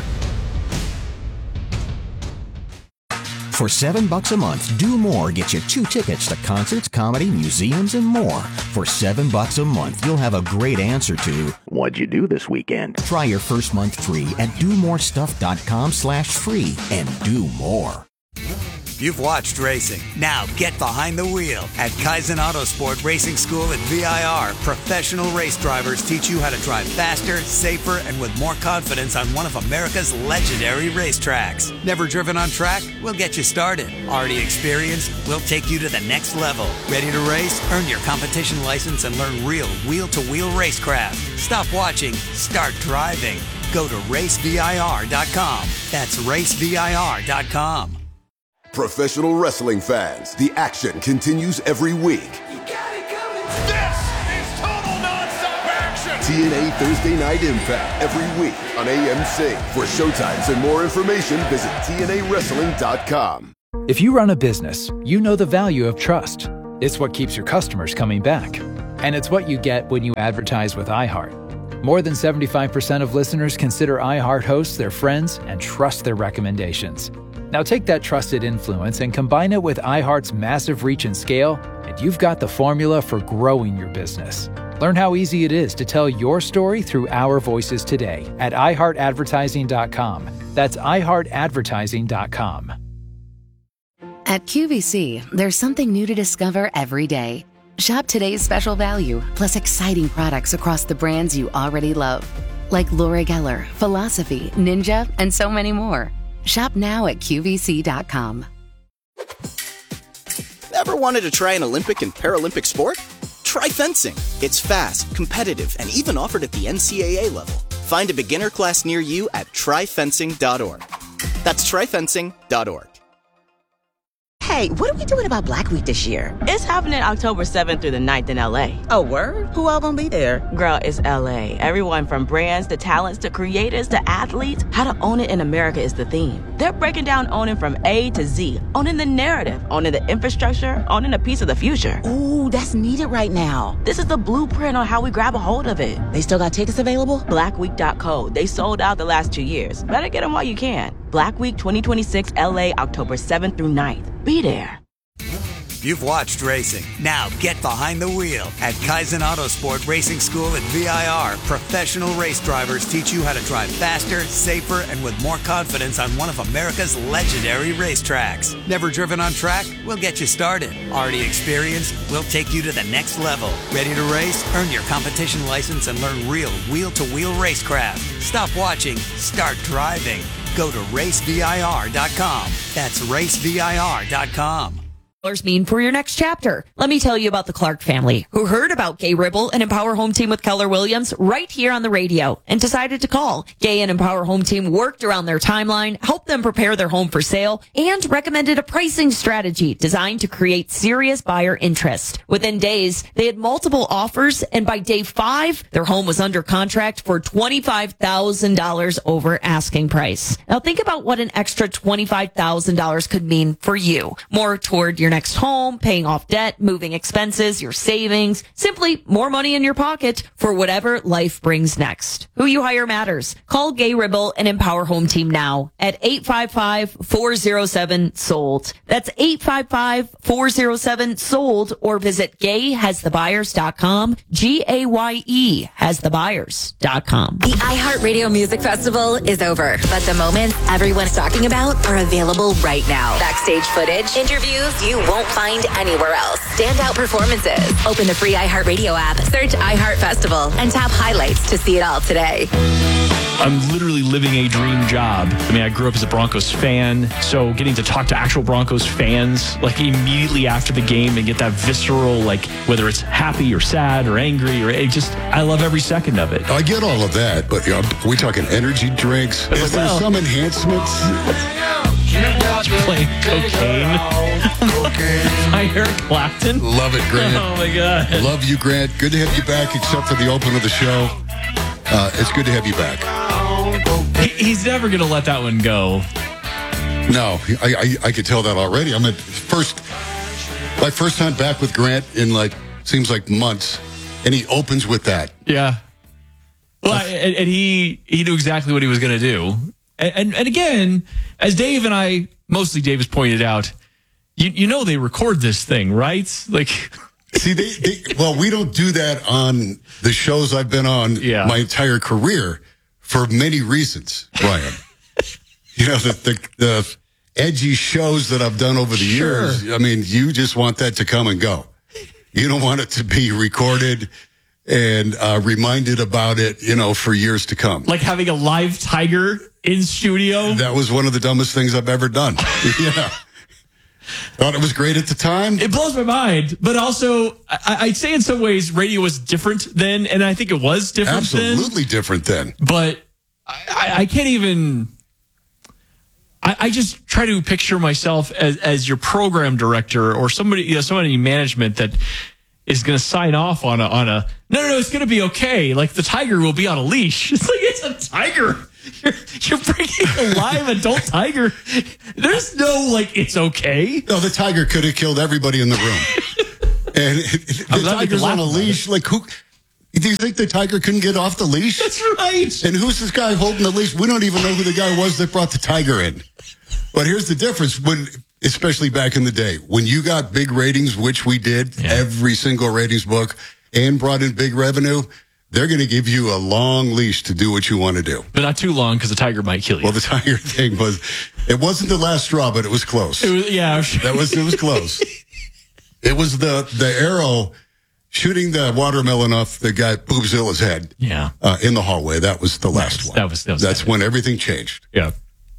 For seven bucks a month, Do More gets you two tickets to concerts, comedy, museums, and more. For seven bucks a month, you'll have a great answer to what'd you do this weekend? Try your first month free at do more stuff dot com slash free and do more. You've watched racing. Now get behind the wheel. At Kaizen Autosport Racing School at V I R, professional race drivers teach you how to drive faster, safer, and with more confidence on one of America's legendary racetracks. Never driven on track? We'll get you started. Already experienced? We'll take you to the next level. Ready to race? Earn your competition license and learn real wheel-to-wheel racecraft. Stop watching. Start driving. Go to race V I R dot com. That's race V I R dot com. Professional wrestling fans, the action continues every week. This is total nonstop action. T N A Thursday Night Impact every week on A M C. For showtimes and more information, visit T N A wrestling dot com. If you run a business, you know the value of trust. It's what keeps your customers coming back. And it's what you get when you advertise with iHeart. More than seventy-five percent of listeners consider iHeart hosts their friends and trust their recommendations. Now take that trusted influence and combine it with iHeart's massive reach and scale, and you've got the formula for growing your business. Learn how easy it is to tell your story through our voices today at i heart advertising dot com. That's i heart advertising dot com. At Q V C, there's something new to discover every day. Shop today's special value, plus exciting products across the brands you already love, like Laura Geller, Philosophy, Ninja, and so many more. Shop now at Q V C dot com. Ever wanted to try an Olympic and Paralympic sport? Try fencing. It's fast, competitive, and even offered at the N C A A level. Find a beginner class near you at try fencing dot org. That's try fencing dot org. Hey, what are we doing about Black Week this year? It's happening October seventh through the ninth in L A. Oh, word? Who all gonna be there? Girl, it's L A. Everyone from brands to talents to creators to athletes. How to own it in America is the theme. They're breaking down owning from A to Z. Owning the narrative, owning the infrastructure, owning a piece of the future. Ooh, that's needed right now. This is the blueprint on how we grab a hold of it. They still got tickets available? black week dot co. They sold out the last two years. Better get them while you can. Black Week twenty twenty-six L A, October seventh through ninth. Be there. You've watched racing. Now get behind the wheel. At Kaizen Autosport Racing School at V I R, professional race drivers teach you how to drive faster, safer, and with more confidence on one of America's legendary racetracks. Never driven on track? We'll get you started. Already experienced? We'll take you to the next level. Ready to race? Earn your competition license and learn real wheel-to-wheel racecraft. Stop watching. Start driving. Go to race V I R dot com. That's race V I R dot com. Mean for your next chapter. Let me tell you about the Clark family, who heard about Gay Ribble and Empower Home Team with Keller Williams right here on the radio and decided to call. Gay and Empower Home Team worked around their timeline, helped them prepare their home for sale, and recommended a pricing strategy designed to create serious buyer interest. Within days, they had multiple offers, and by day five, their home was under contract for twenty-five thousand dollars over asking price. Now think about what an extra twenty-five thousand dollars could mean for you. More toward your next home, paying off debt, moving expenses, your savings, simply more money in your pocket for whatever life brings next. Who you hire matters. Call Gay Ribble and Empower Home Team now at eight five five, four oh seven, sold. That's eight five five, four oh seven, sold, or visit gay has the buyers dot com, G A Y E has the buyers dot com. The iHeartRadio Music Festival is over, but the moments everyone's talking about are available right now. Backstage footage, interviews you won't find anywhere else. Standout performances. Open the free iHeartRadio app, search iHeart Festival, and tap highlights to see it all today. I'm literally living a dream job. I mean, I grew up as a Broncos fan, so getting to talk to actual Broncos fans, like immediately after the game and get that visceral, like whether it's happy or sad or angry, or it just, I love every second of it. I get all of that, but you know, are we talking energy drinks? Is there some enhancements? Playing cocaine. Hi, Eric Clapton. Love it, Grant. Oh, my God. Love you, Grant. Good to have you back, except for the open of the show. Uh, it's good to have you back. He, he's never going to let that one go. No, I, I I could tell that already. I'm at first, my first time back with Grant in like, seems like months, and he opens with that. Yeah. Well, and, and he he knew exactly what he was going to do. And, and and again, as Dave and I, mostly Dave has pointed out, you you know they record this thing, right? Like, see, they, they well, we don't do that on the shows I've been on yeah. my entire career for many reasons, Brian. You know, the, the the edgy shows that I've done over the Sure. years, I mean, you just want that to come and go. You don't want it to be recorded and uh, reminded about it, you know, for years to come. Like having a live tiger in studio. That was one of the dumbest things I've ever done. Yeah. Thought it was great at the time. It blows my mind, but also I, I'd say in some ways radio was different then, and I think it was different Absolutely then. different then. But I, I can't even. I, I just try to picture myself as, as your program director or somebody, you know, somebody in management that is going to sign off on a on a. No, no, no, it's going to be okay. Like the tiger will be on a leash. It's like it's a tiger. You're, you're bringing a live adult tiger. There's no, like, it's okay. No, the tiger could have killed everybody in the room. And it, it, the tiger's on a leash. Like, who? Do you think the tiger couldn't get off the leash? That's right. And who's this guy holding the leash? We don't even know who the guy was that brought the tiger in. But here's the difference. When, especially back in the day, when you got big ratings, which we did, yeah. every single ratings book, and brought in big revenue, they're going to give you a long leash to do what you want to do. But not too long because the tiger might kill you. Well, the tiger thing was, it wasn't the last straw, but it was close. It was, yeah. That was, it was close. It was the, the arrow shooting the watermelon off the guy Boobzilla's head. Yeah. Uh, in the hallway. That was the last that was, one. That was, that was That's when everything changed. Yeah.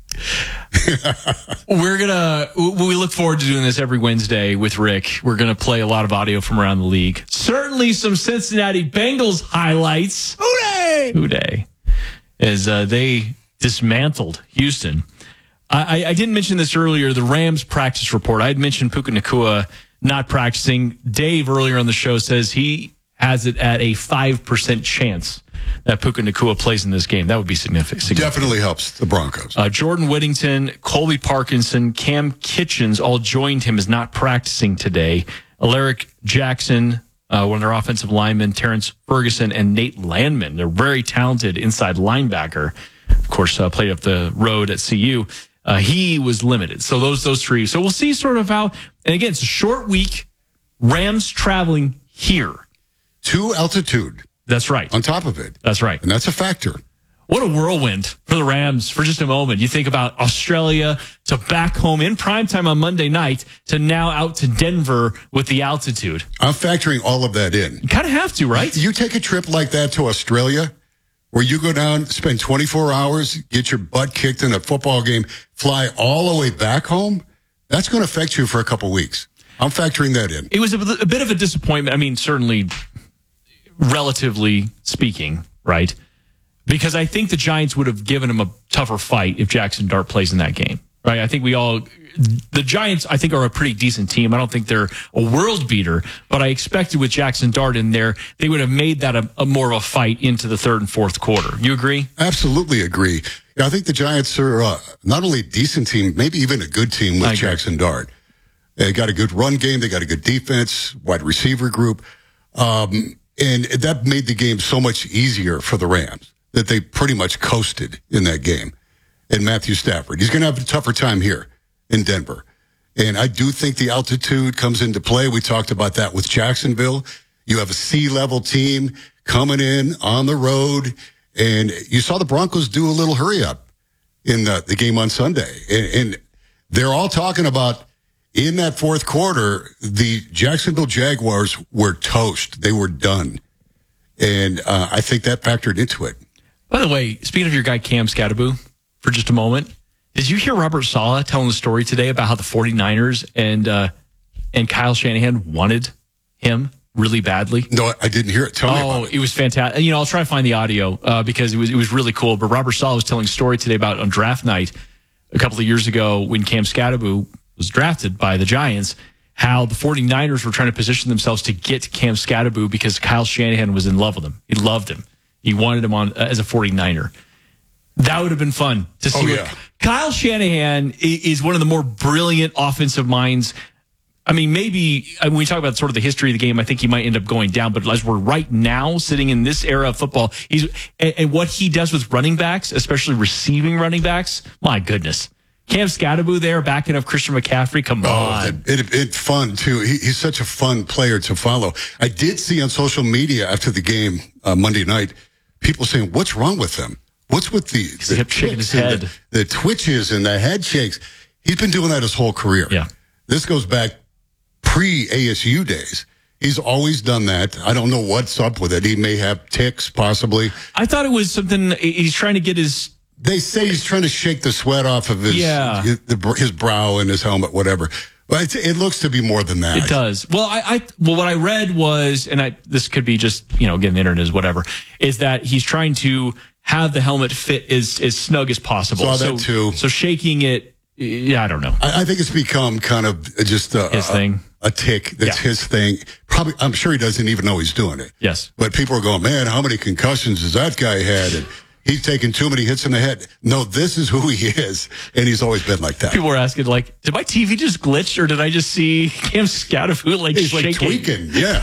We're gonna we look forward to doing this every Wednesday with Rick. We're gonna play a lot of audio from around the league. Certainly some Cincinnati Bengals highlights. Hooray! Hooray! As uh, they dismantled Houston. I, I didn't mention this earlier. The Rams practice report. I had mentioned Puka Nacua not practicing. Dave earlier on the show says he has it at a five percent chance that Puka Nacua plays in this game. That would be significant. significant. Definitely helps the Broncos. Uh, Jordan Whittington, Colby Parkinson, Cam Kitchens all joined him as not practicing today. Alaric Jackson, uh, one of their offensive linemen, Terrence Ferguson, and Nate Landman. They're very talented inside linebacker. Of course, uh, played up the road at C U. Uh, he was limited. So those those three. So we'll see sort of how. And again, it's a short week. Rams traveling here to altitude. That's right. On top of it. That's right. And that's a factor. What a whirlwind for the Rams for just a moment. You think about Australia to back home in primetime on Monday night to now out to Denver with the altitude. I'm factoring all of that in. You kind of have to, right? You take a trip like that to Australia where you go down, spend twenty-four hours, get your butt kicked in a football game, fly all the way back home. That's going to affect you for a couple weeks. I'm factoring that in. It was a, a bit of a disappointment. I mean, certainly relatively speaking, right? Because I think the Giants would have given him a tougher fight if Jackson Dart plays in that game, right? I think we all, the Giants, I think, are a pretty decent team. I don't think they're a world beater, but I expected with Jackson Dart in there, they would have made that a, a more of a fight into the third and fourth quarter. You agree? Absolutely agree. Yeah, I think the Giants are uh, not only a decent team, maybe even a good team with Jackson Dart. They got a good run game. They got a good defense, wide receiver group. Um, and that made the game so much easier for the Rams that they pretty much coasted in that game. And Matthew Stafford, he's going to have a tougher time here in Denver. And I do think the altitude comes into play. We talked about that with Jacksonville. You have a sea-level team coming in on the road. And you saw the Broncos do a little hurry-up in the, the game on Sunday. And, and they're all talking about, in that fourth quarter, the Jacksonville Jaguars were toast. They were done. And uh, I think that factored into it. By the way, speaking of your guy Cam Scatterbo, for just a moment, did you hear Robert Saleh telling the story today about how the 49ers and uh, and Kyle Shanahan wanted him really badly? No, I didn't hear it. Tell oh, me about it. It was fantastic. You know, I'll try to find the audio uh, because it was it was really cool. But Robert Saleh was telling a story today about on draft night a couple of years ago when Cam Scatterbo was drafted by the Giants, how the 49ers were trying to position themselves to get Cam Scatterbo because Kyle Shanahan was in love with him. He loved him. He wanted him on uh, as a 49er. That would have been fun to see. Oh, what, yeah. Kyle Shanahan is one of the more brilliant offensive minds. I mean, maybe when we talk about sort of the history of the game, I think he might end up going down. But as we're right now sitting in this era of football, he's and, and what he does with running backs, especially receiving running backs, my goodness. Cam Scatterbo there, backing up Christian McCaffrey. Come oh, on. It, it, it's fun, too. He, he's such a fun player to follow. I did see on social media after the game uh, Monday night, people saying, what's wrong with him? What's with the, the he kept shaking his head. The, the twitches and the head shakes. He's been doing that his whole career. Yeah. This goes back pre-A S U days. He's always done that. I don't know what's up with it. He may have tics, possibly. I thought it was something he's trying to get his... They say he's trying to shake the sweat off of his yeah. his, his brow and his helmet, whatever. But it's, it looks to be more than that. It does. Well, I, I well, what I read was, and I this could be just, you know, again, the internet is whatever, is that he's trying to have the helmet fit as, as snug as possible. Saw so, that too. So shaking it, yeah, I don't know. I, I think it's become kind of just a, his a, thing. A tick. That's yeah. his thing. Probably, I'm sure he doesn't even know he's doing it. Yes. But people are going, man, how many concussions has that guy had? And he's taken too many hits in the head. No, this is who he is, and he's always been like that. People were asking, like, did my T V just glitch, or did I just see Cam Scatterfoot like he's shaking? Like tweaking? Yeah.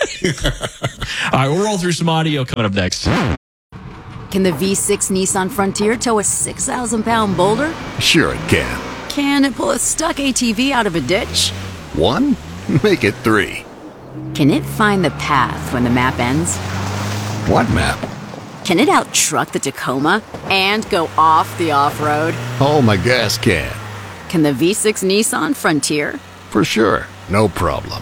All right, we'll roll through some audio coming up next. Can the V six Nissan Frontier tow a six thousand pound boulder? Sure it can. Can it pull a stuck A T V out of a ditch? One? Make it three. Can it find the path when the map ends? What map? Can it out-truck the Tacoma and go off the off-road? Oh, my gas can. Can the V six Nissan Frontier? For sure. No problem.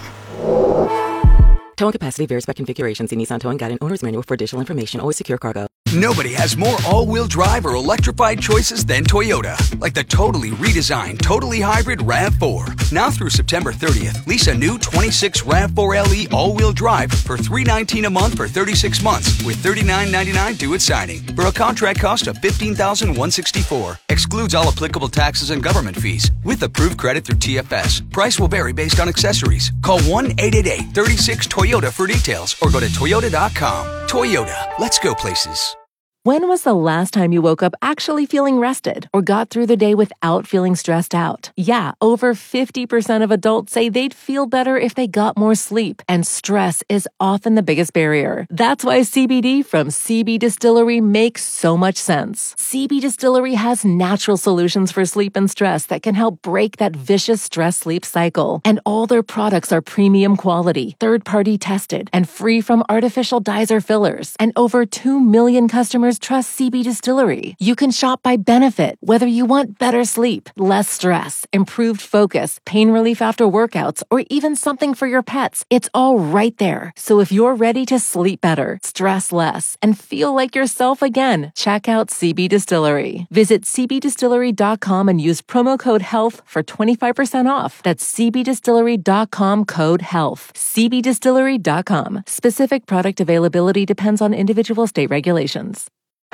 Towing capacity varies by configuration. See Nissan Towing Guide and Owner's Manual for additional information. Always secure cargo. Nobody has more all-wheel drive or electrified choices than Toyota. Like the totally redesigned, totally hybrid RAV four. Now through September thirtieth, lease a new twenty-six RAV four L E all-wheel drive for three hundred nineteen dollars a month for thirty-six months with thirty-nine ninety-nine due at signing for a contract cost of fifteen thousand one hundred sixty-four dollars. Excludes all applicable taxes and government fees with approved credit through T F S. Price will vary based on accessories. Call one eight eight eight, three six, Toyota for details or go to toyota dot com. Toyota, let's go places. When was the last time you woke up actually feeling rested or got through the day without feeling stressed out? Yeah, over fifty percent of adults say they'd feel better if they got more sleep, and stress is often the biggest barrier. That's why C B D from C B Distillery makes so much sense. C B Distillery has natural solutions for sleep and stress that can help break that vicious stress-sleep cycle. And all their products are premium quality, third-party tested, and free from artificial dyes or fillers. And over two million customers trust C B Distillery. You can shop by benefit, whether you want better sleep, less stress, improved focus, pain relief after workouts, or even something for your pets. It's all right there. So if you're ready to sleep better, stress less, and feel like yourself again, check out C B Distillery. Visit c b distillery dot com and use promo code HEALTH for twenty-five percent off. That's c b distillery dot com code HEALTH. c b distillery dot com. Specific product availability depends on individual state regulations.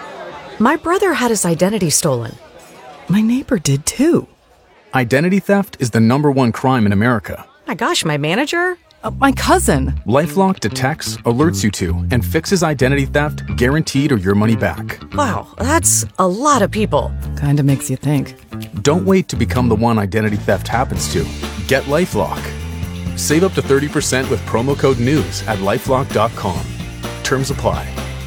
My brother had his identity stolen. My neighbor did too. Identity theft is the number one crime in America. My gosh, my manager? Uh, my cousin. LifeLock detects, alerts you to, and fixes identity theft guaranteed or your money back. Wow, that's a lot of people. Kinda makes you think. Don't wait to become the one identity theft happens to. Get LifeLock. Save up to thirty percent with promo code NEWS at lifelock dot com. Terms apply.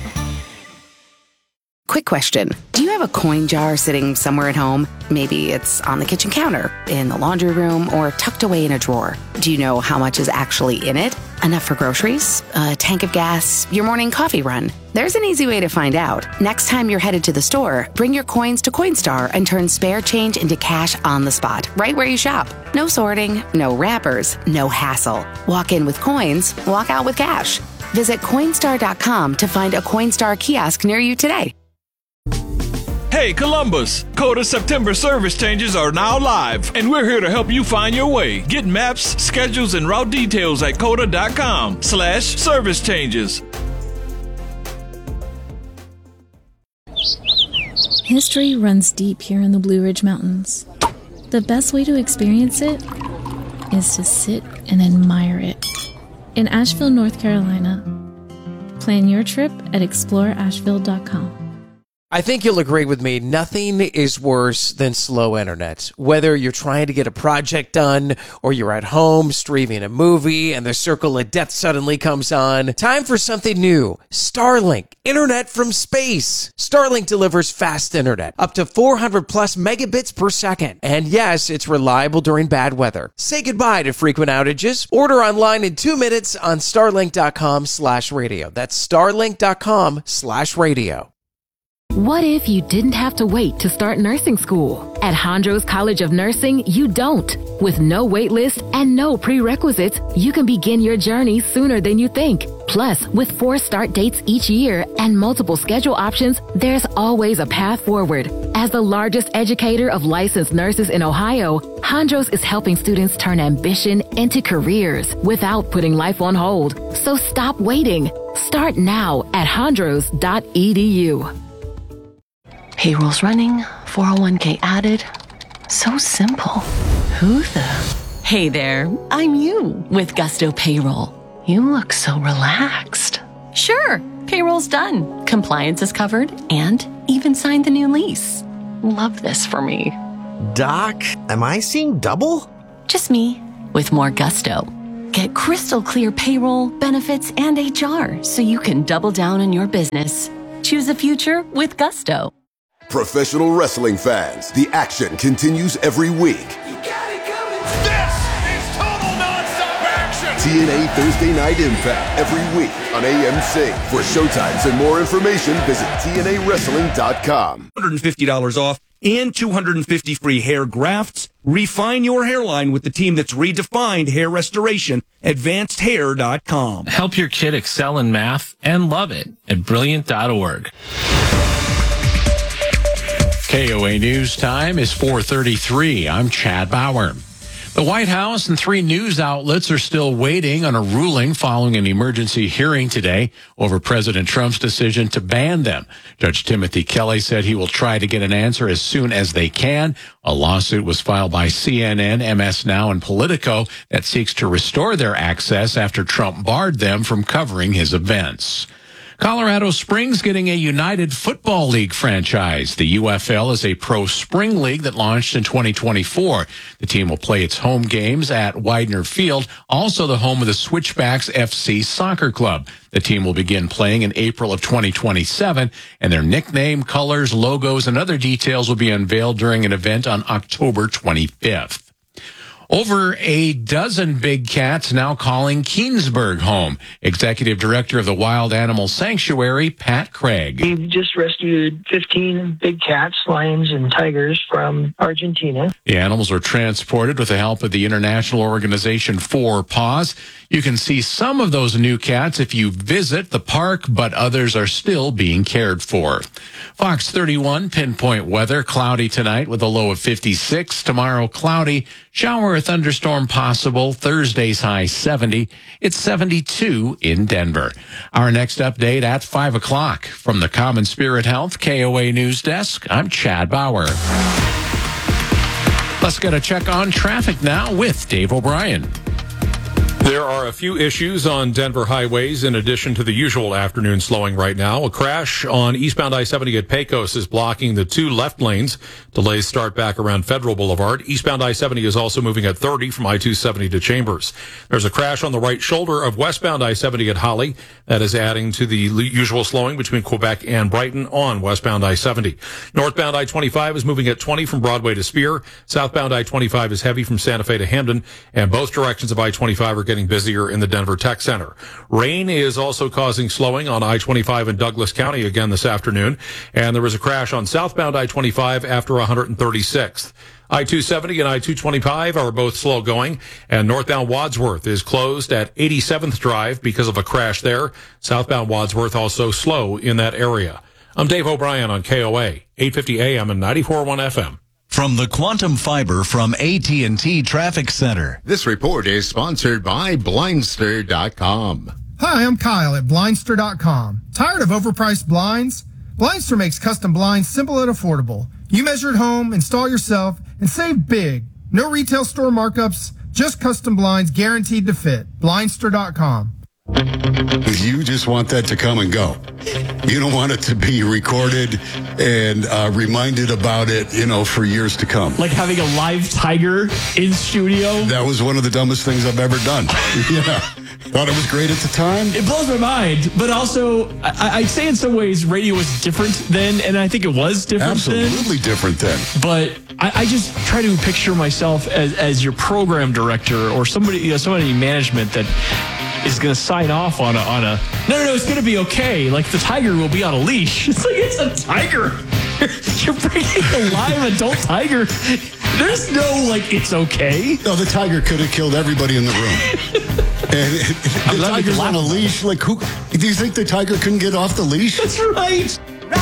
Quick question. Do you have a coin jar sitting somewhere at home? Maybe it's on the kitchen counter, in the laundry room, or tucked away in a drawer. Do you know how much is actually in it? Enough for groceries, a tank of gas, your morning coffee run? There's an easy way to find out. Next time you're headed to the store, bring your coins to Coinstar and turn spare change into cash on the spot, right where you shop. No sorting, no wrappers, no hassle. Walk in with coins, walk out with cash. Visit Coinstar dot com to find a Coinstar kiosk near you today. Hey Columbus, Coda September service changes are now live, and we're here to help you find your way. Get maps, schedules, and route details at coda dot com slash service changes. History runs deep here in the Blue Ridge Mountains. The best way to experience it is to sit and admire it. In Asheville, North Carolina. Plan your trip at explore asheville dot com. I think you'll agree with me, nothing is worse than slow internet. Whether you're trying to get a project done or you're at home streaming a movie and the circle of death suddenly comes on, time for something new. Starlink, internet from space. Starlink delivers fast internet, up to four hundred plus megabits per second. And yes, it's reliable during bad weather. Say goodbye to frequent outages. Order online in two minutes on starlink dot com slash radio. That's starlink dot com slash radio. What if you didn't have to wait to start nursing school? At Hondros College of Nursing, you don't. With no wait list and no prerequisites, you can begin your journey sooner than you think. Plus, with four start dates each year and multiple schedule options, there's always a path forward. As the largest educator of licensed nurses in Ohio, Hondros is helping students turn ambition into careers without putting life on hold. So stop waiting. Start now at hondros dot e d u. Payroll's running, four oh one k added. So simple. Who the? Hey there, I'm you with Gusto Payroll. You look so relaxed. Sure, payroll's done. Compliance is covered and even signed the new lease. Love this for me. Doc, am I seeing double? Just me with more gusto. Get crystal clear payroll, benefits, and H R so you can double down on your business. Choose a future with Gusto. Professional wrestling fans, the action continues every week. This is total nonstop action. T N A Thursday Night Impact every week on A M C. For showtimes and more information, visit T N A wrestling dot com. one hundred fifty dollars off and two hundred fifty free hair grafts. Refine your hairline with the team that's redefined hair restoration, advanced hair dot com. Help your kid excel in math and love it at brilliant dot org. K O A News time is four thirty-three. I'm Chad Bauer. The White House and three news outlets are still waiting on a ruling following an emergency hearing today over President Trump's decision to ban them. Judge Timothy Kelly said he will try to get an answer as soon as they can. A lawsuit was filed by C N N, M S Now, and Politico that seeks to restore their access after Trump barred them from covering his events. Colorado Springs getting a United Football League franchise. The U F L is a pro spring league that launched in twenty twenty-four. The team will play its home games at Widener Field, also the home of the Switchbacks F C Soccer Club. The team will begin playing in April of twenty twenty-seven, and their nickname, colors, logos, and other details will be unveiled during an event on October twenty-fifth. Over a dozen big cats now calling Keensburg home. Executive Director of the Wild Animal Sanctuary, Pat Craig. We've just rescued fifteen big cats, lions, and tigers from Argentina. The animals were transported with the help of the international organization Four Paws. You can see some of those new cats if you visit the park, but others are still being cared for. Fox thirty-one pinpoint weather, cloudy tonight with a low of fifty-six. Tomorrow, cloudy, shower or thunderstorm possible. Thursday's high seventy. It's seventy-two in Denver. Our next update at five o'clock. From the Common Spirit Health K O A News Desk, I'm Chad Bauer. Let's get a check on traffic now with Dave O'Brien. There are a few issues on Denver highways in addition to the usual afternoon slowing right now. A crash on eastbound I seventy at Pecos is blocking the two left lanes. Delays start back around Federal Boulevard. Eastbound I seventy is also moving at thirty from I two seventy to Chambers. There's a crash on the right shoulder of westbound I seventy at Holly. That is adding to the usual slowing between Quebec and Brighton on westbound I seventy. Northbound I twenty-five is moving at twenty from Broadway to Spear. Southbound I twenty-five is heavy from Santa Fe to Hamden. And both directions of I twenty-five are getting busier in the Denver Tech Center. Rain is also causing slowing on I twenty-five in Douglas County again this afternoon. And there was a crash on southbound I twenty-five after one hundred thirty-sixth. I two seventy and I two twenty-five are both slow going, and northbound Wadsworth is closed at eighty-seventh Drive because of a crash there. Southbound Wadsworth also slow in that area. I'm Dave O'Brien on K O A, eight fifty A M and ninety-four point one F M. From the Quantum Fiber from A T and T Traffic Center. This report is sponsored by Blindster dot com. Hi, I'm Kyle at Blindster dot com. Tired of overpriced blinds? Blindster makes custom blinds simple and affordable. You measure at home, install yourself, and save big. No retail store markups, just custom blinds guaranteed to fit. Blindster dot com. You just want that to come and go. You don't want it to be recorded and uh, reminded about it, you know, for years to come. Like having a live tiger in studio. That was one of the dumbest things I've ever done. Yeah. Thought it was great at the time. It blows my mind. But also, I, I'd say in some ways radio was different then, and I think it was different Absolutely then. Absolutely different then. But I, I just try to picture myself as, as your program director or somebody, you know, somebody in management that is going to sign off on a, on a, no, no, no, it's going to be okay. Like the tiger will be on a leash. It's like, it's a tiger. You're bringing a live adult tiger. There's no, like, it's okay. No, the tiger could have killed everybody in the room. And the tiger's on a leash. Like, who? Do you think the tiger couldn't get off the leash? That's right.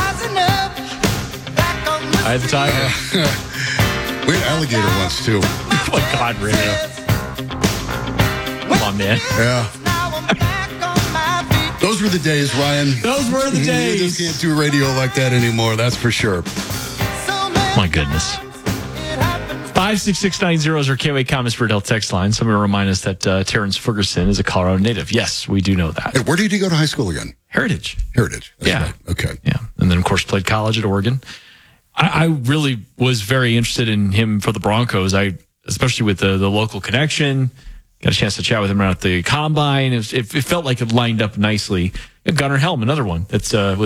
I had the tiger. Uh, we had alligator once, too. Oh, my God, radio. Come on, man. Yeah. Those were the days, Ryan. Those were the days. You just can't do radio like that anymore, that's for sure. My goodness. five six six nine zero is our K O A Comments for Adult text line. Someone will remind us that uh, Terrence Ferguson is a Colorado native. Yes, we do know that. Hey, where did he go to high school again? Heritage. Heritage. That's yeah. Right. Okay. Yeah. And then, of course, played college at Oregon. I, I really was very interested in him for the Broncos. I, especially with the, the local connection. Got a chance to chat with him around at the combine. It, was, it, it felt like it lined up nicely. Gunnar Helm, another one that's uh, was